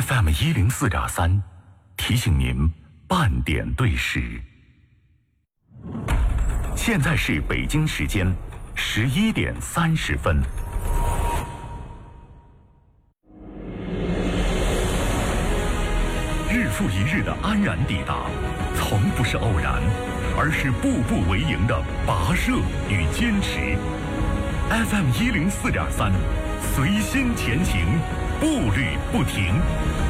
FM 104.3，提醒您半点对时。现在是北京时间11点30分。日复一日的安然抵达，从不是偶然，而是步步为营的跋涉与坚持。FM 104.3，随心前行，步履不停。